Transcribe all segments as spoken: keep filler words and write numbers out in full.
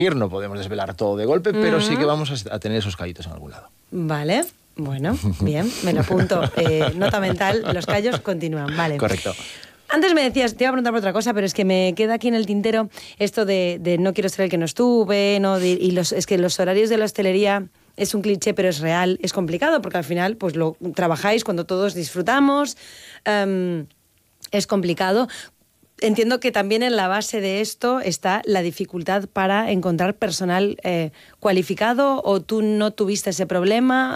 no podemos desvelar todo de golpe, pero uh-huh. sí que vamos a tener esos callitos en algún lado. Vale, bueno, bien, me lo apunto. Eh, nota mental, los callos continúan, vale. Correcto. Antes me decías, te iba a preguntar por otra cosa, pero es que me queda aquí en el tintero esto de, de no quiero ser el que no estuve, ¿no? De, y los, es que los horarios de la hostelería es un cliché, pero es real, es complicado, porque al final pues lo trabajáis cuando todos disfrutamos, um, es complicado. Entiendo que también en la base de esto está la dificultad para encontrar personal eh, cualificado, o tú no tuviste ese problema.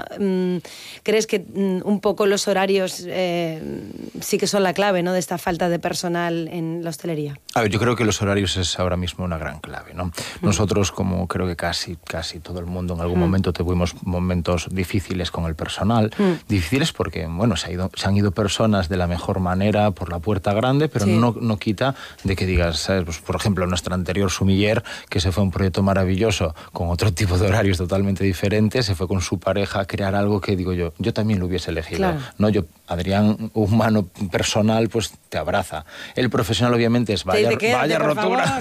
¿Crees que un poco los horarios eh, sí que son la clave, ¿no?, de esta falta de personal en la hostelería? A ver, yo creo que los horarios es ahora mismo una gran clave, ¿no? Mm. Nosotros, como creo que casi, casi todo el mundo en algún mm. momento tuvimos momentos difíciles con el personal. Mm. Difíciles porque, bueno, se, ha ido, se han ido personas de la mejor manera por la puerta grande, pero sí. no, no quita de que digas, ¿sabes? Pues, por ejemplo, nuestra anterior sumiller, que se fue a un proyecto maravilloso con otro tipo de horarios totalmente diferentes, se fue con su pareja a crear algo que, digo yo, yo también lo hubiese elegido. Claro. ¿No? Yo, Adrián, humano, personal, pues te abraza. El profesional, obviamente, es vaya, sí, quédate, vaya rotura.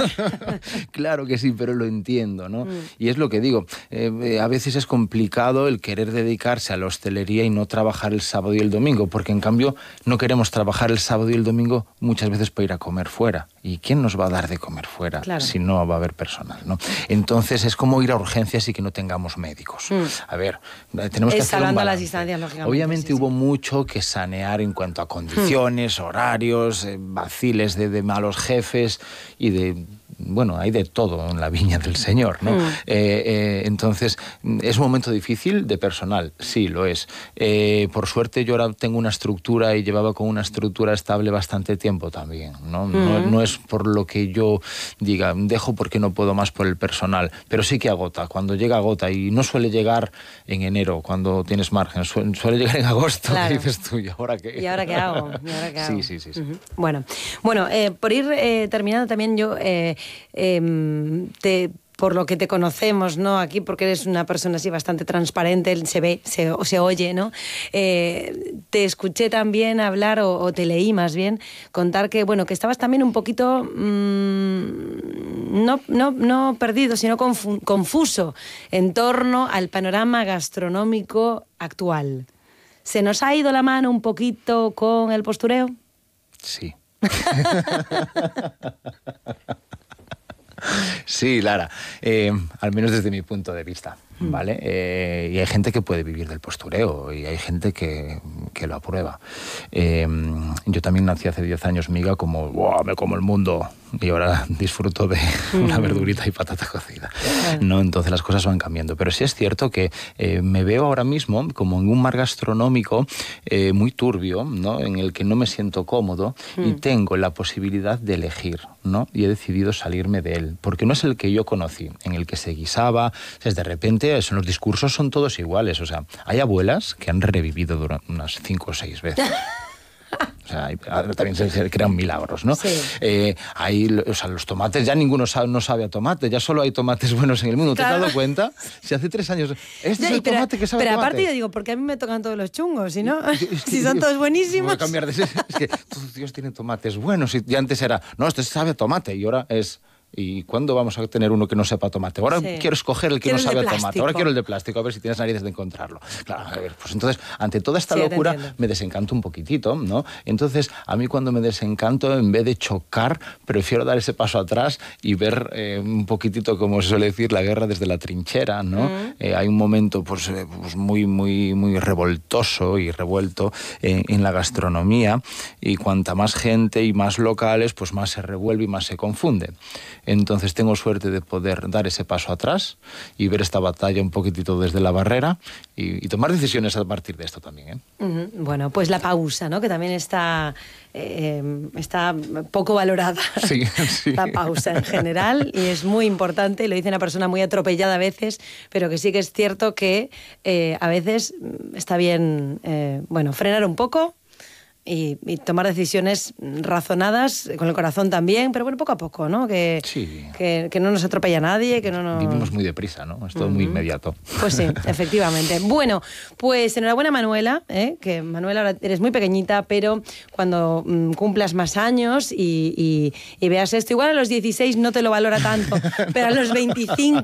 Claro que sí, pero lo entiendo, ¿no? Mm. Y es lo que digo, eh, a veces es complicado el querer dedicarse a la hostelería y no trabajar el sábado y el domingo, porque en cambio no queremos trabajar el sábado y el domingo muchas veces para ir a comer fuera. ¿Y quién nos va a dar de comer fuera? Claro. Si no va a haber personal, ¿no? Entonces es como ir a urgencias y que no tengamos médicos. Mm. A ver, tenemos que es hacer un balance. Las distancias, lógicamente. Obviamente sí, hubo sí. mucho que sanear en cuanto a condiciones, mm. horarios, eh, vaciles de, de malos jefes y de... Bueno, hay de todo en la viña del Señor, ¿no? Mm. Eh, eh, entonces, ¿es un momento difícil de personal? Sí, lo es. Eh, por suerte yo ahora tengo una estructura y llevaba con una estructura estable bastante tiempo también, ¿no? Mm. No, no es por lo que yo diga, dejo porque no puedo más por el personal, pero sí que agota. Cuando llega agota, y no suele llegar en enero, cuando tienes margen, suele, suele llegar en agosto, claro. Que dices tú, ¿y ahora qué? ¿Y ahora qué hago? ¿Y ahora qué hago? Sí, sí, sí. sí. Uh-huh. Bueno, bueno eh, por ir eh, terminando también yo... Eh, Eh, te, por lo que te conocemos, ¿no?, aquí, porque eres una persona así bastante transparente, se ve, se, o se oye, ¿no? Eh, te escuché también hablar, o, o te leí más bien, contar que, bueno, que estabas también un poquito, mmm, no, no, no perdido, sino confu- confuso en torno al panorama gastronómico actual. ¿Se nos ha ido la mano un poquito con el postureo? Sí. Sí, Lara, eh, al menos desde mi punto de vista, ¿vale? Eh, y hay gente que puede vivir del postureo y hay gente que, que lo aprueba. Eh, yo también nací hace diez años miga como, ¡wow!, me como el mundo, y ahora disfruto de una verdurita y patata cocida, ¿no? Entonces las cosas van cambiando. Pero sí es cierto que eh, me veo ahora mismo como en un mar gastronómico eh, muy turbio, ¿no?, en el que no me siento cómodo mm. y tengo la posibilidad de elegir, ¿no? Y he decidido salirme de él, porque no es el que yo conocí, en el que se guisaba, o sea, de repente eso, los discursos son todos iguales. O sea, hay abuelas que han revivido durante unas cinco o seis veces. O sea, hay, también se, se crean milagros, ¿no? Sí. Eh, hay, o sea, los tomates, ya ninguno sabe, no sabe a tomate, ya solo hay tomates buenos en el mundo. Claro. ¿Te has dado cuenta? Si hace tres años... Este ya, es el pero, tomate que sabe pero a tomate. Pero aparte yo digo, porque a mí me tocan todos los chungos, si no, es que, si son todos buenísimos. Voy a cambiar de... Es que Dios tiene tomates buenos, y antes era, no, este sabe a tomate, y ahora es... ¿Y cuándo vamos a tener uno que no sepa tomate? Ahora sí. quiero escoger el que quiero no sabe a tomate. Ahora quiero el de plástico, a ver si tienes narices de encontrarlo. Claro, a ver, pues entonces, ante toda esta sí, locura, me desencanto un poquitito, ¿no? Entonces, a mí cuando me desencanto, en vez de chocar, prefiero dar ese paso atrás y ver eh, un poquitito, como se suele decir, la guerra desde la trinchera, ¿no? Mm. Eh, hay un momento pues, eh, pues muy, muy, muy revoltoso y revuelto eh, en la gastronomía, y cuanta más gente y más locales, pues más se revuelve y más se confunde. Entonces tengo suerte de poder dar ese paso atrás y ver esta batalla un poquitito desde la barrera y, y tomar decisiones a partir de esto también, ¿eh? Uh-huh. Bueno, pues la pausa, ¿no?, que también está, eh, está poco valorada. Sí, sí. La pausa en general, y es muy importante, y lo dice una persona muy atropellada a veces, pero que sí que es cierto que eh, a veces está bien, eh, bueno, frenar un poco, y, y tomar decisiones razonadas, con el corazón también, pero bueno, poco a poco, ¿no? Que, sí. que, que no nos atropella nadie, que no nos... Vivimos muy deprisa, ¿no? Es todo uh-huh. muy inmediato. Pues sí, efectivamente. Bueno, pues enhorabuena, Manuela, ¿eh? Que Manuela, ahora eres muy pequeñita, pero cuando mm, cumplas más años y, y, y veas esto, igual a los dieciséis no te lo valora tanto, pero a los veinticinco